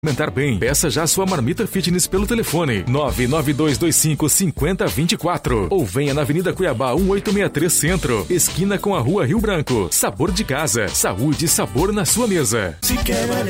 Alimentar bem. Peça já sua marmita fitness pelo telefone 99225-5024 ou venha na Avenida Cuiabá 1863 Centro, esquina com a Rua Rio Branco. Sabor de casa, saúde e sabor na sua mesa. Se quer